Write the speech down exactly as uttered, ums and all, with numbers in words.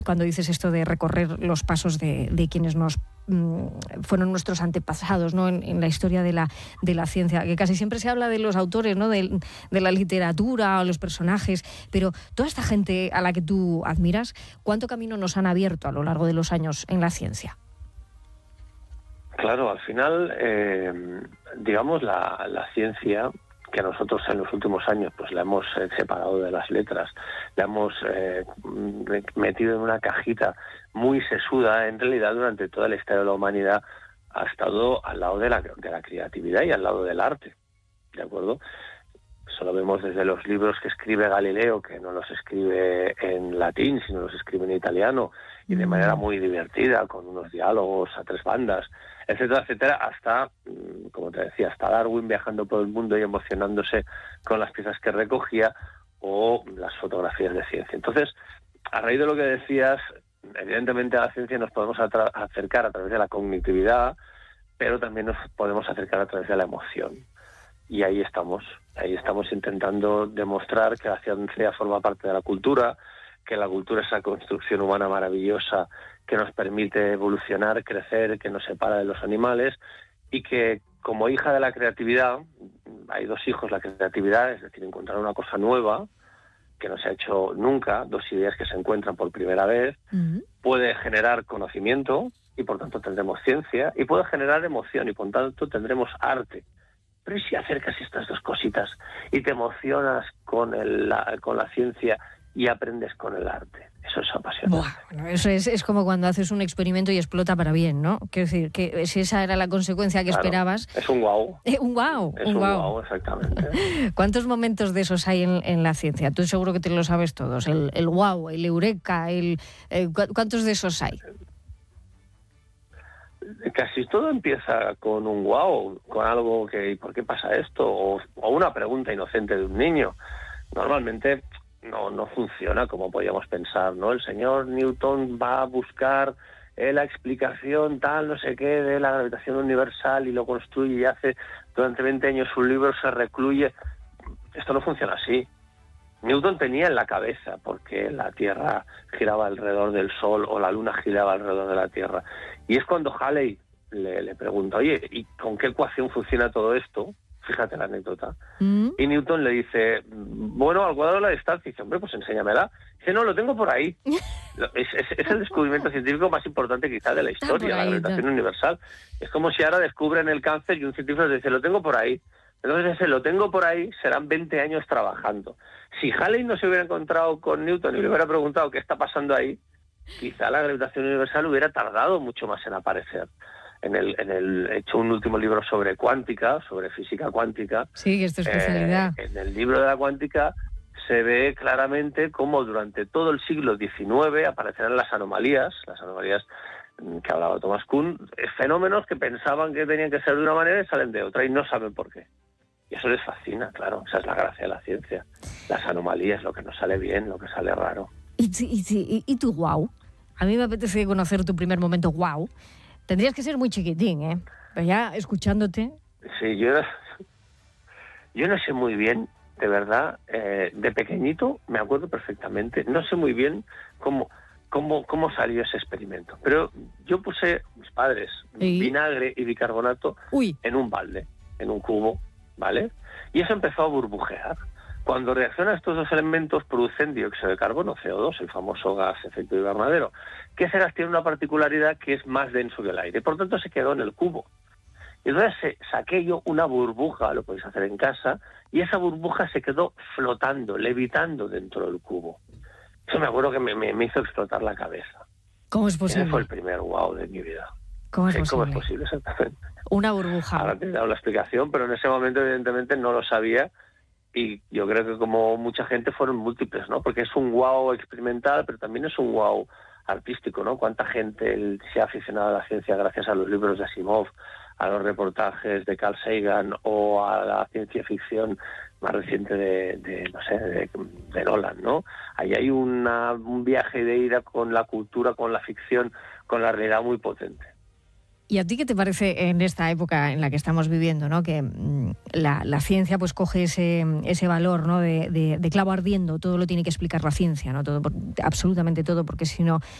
cuando dices esto de recorrer los pasos de, de quienes nos mmm, fueron nuestros antepasados, ¿no? en, en la historia de la, de la ciencia, que casi siempre se habla de los autores, ¿no? de, de la literatura o los personajes, pero toda esta gente a la que tú admiras, ¿cuánto camino nos han abierto a lo largo de los años en la ciencia? Claro, al final, eh, digamos, la, la ciencia, que nosotros en los últimos años pues la hemos eh, separado de las letras, la hemos eh, metido en una cajita muy sesuda, en realidad durante toda la historia de la humanidad ha estado al lado de la, de la creatividad y al lado del arte, ¿de acuerdo? Eso lo vemos desde los libros que escribe Galileo, que no los escribe en latín, sino los escribe en italiano, y de manera muy divertida, con unos diálogos a tres bandas, etcétera, etcétera, hasta, como te decía, hasta Darwin viajando por el mundo y emocionándose con las piezas que recogía, o las fotografías de ciencia. Entonces, a raíz de lo que decías, evidentemente a la ciencia nos podemos atra- acercar a través de la cognitividad, pero también nos podemos acercar a través de la emoción. Y ahí estamos, ahí estamos intentando demostrar que la ciencia forma parte de la cultura, que la cultura es esa construcción humana maravillosa que nos permite evolucionar, crecer, que nos separa de los animales, y que como hija de la creatividad, hay dos hijos, la creatividad, es decir, encontrar una cosa nueva que no se ha hecho nunca, dos ideas que se encuentran por primera vez, uh-huh. puede generar conocimiento y por tanto tendremos ciencia, y puede generar emoción y por tanto tendremos arte. Pero ¿y si acercas estas dos cositas y te emocionas con, el, la, con la ciencia y aprendes con el arte? Eso es apasionante. Buah, bueno, eso es, es como cuando haces un experimento y explota para bien, ¿no? Quiero decir, que si esa era la consecuencia que claro, esperabas... Es un guau. Eh, un guau. Es un un guau, guau, exactamente. ¿Cuántos momentos de esos hay en, en la ciencia? Tú seguro que te lo sabes todos. El, el guau, el eureka, el, el, ¿cuántos de esos hay? Casi todo empieza con un guau, con algo que ¿por qué pasa esto? O, o una pregunta inocente de un niño. Normalmente no, no funciona como podíamos pensar, ¿no? El señor Newton va a buscar eh, la explicación tal, no sé qué, de la gravitación universal y lo construye y hace durante veinte años un libro, se recluye. Esto no funciona así. Newton tenía en la cabeza porque la Tierra giraba alrededor del Sol o la Luna giraba alrededor de la Tierra. Y es cuando Halley le, le pregunta, oye, ¿y con qué ecuación funciona todo esto? Fíjate la anécdota. Mm. Y Newton le dice, bueno, al cuadrado de la distancia. Y dice, hombre, pues enséñamela. Dice, no, lo tengo por ahí. es, es, es el descubrimiento científico más importante quizá de la historia, ahí, la gravitación ¿no? universal. Es como si ahora descubren el cáncer y un científico le dice, lo tengo por ahí. Entonces ese lo tengo por ahí, serán veinte años trabajando. Si Halley no se hubiera encontrado con Newton y le hubiera preguntado qué está pasando ahí, quizá la gravitación universal hubiera tardado mucho más en aparecer. En el, en el he hecho un último libro sobre cuántica, sobre física cuántica. Sí, que es tu especialidad. Eh, en el libro de la cuántica se ve claramente cómo durante todo el siglo diecinueve aparecerán las anomalías, las anomalías que hablaba Thomas Kuhn, fenómenos que pensaban que tenían que ser de una manera y salen de otra y no saben por qué. Y eso les fascina, claro, esa es la gracia de la ciencia. Las anomalías, lo que nos sale bien, lo que sale raro. ¿Y, y, y, y tu guau? A mí me apetece conocer tu primer momento guau. Tendrías que ser muy chiquitín, ¿eh? Pero ya escuchándote... Sí, yo, yo no sé muy bien, de verdad, eh, de pequeñito me acuerdo perfectamente, no sé muy bien cómo... Cómo, cómo salió ese experimento. Pero yo puse, mis padres, ¿sí? vinagre y bicarbonato Uy. en un balde, en un cubo, ¿vale? Y eso empezó a burbujear. Cuando reaccionan estos dos elementos producen dióxido de carbono, C O dos, el famoso gas efecto invernadero, que ese gas tiene una particularidad que es más denso que el aire, por tanto se quedó en el cubo. Y entonces saqué yo una burbuja, lo podéis hacer en casa, y esa burbuja se quedó flotando, levitando dentro del cubo. Eso me acuerdo que me, me, me hizo explotar la cabeza. ¿Cómo es posible? Ese fue el primer wow de mi vida. ¿Cómo es sí, posible? ¿Cómo es posible? Exactamente. Una burbuja. Ahora te he dado la explicación, pero en ese momento evidentemente no lo sabía y yo creo que como mucha gente fueron múltiples, ¿no? Porque es un wow experimental, pero también es un wow artístico, ¿no? Cuánta gente se ha aficionado a la ciencia gracias a los libros de Asimov, a los reportajes de Carl Sagan o a la ciencia ficción más reciente de, de no sé, de, de Nolan, ¿no? Ahí hay una, un viaje de ida con la cultura, con la ficción, con la realidad muy potente. ¿Y a ti qué te parece en esta época en la que estamos viviendo, ¿no? Que mmm, la, la ciencia pues coge ese, ese valor, ¿no? de, de, de clavo ardiendo, todo lo tiene que explicar la ciencia, ¿no? Todo, absolutamente todo, porque si no